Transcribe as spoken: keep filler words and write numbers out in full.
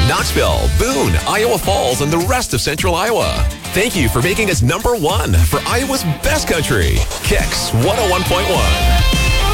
Knoxville, Boone, Iowa Falls, and the rest of Central Iowa. Thank you for making us number one for Iowa's best country. Kicks one oh one point one.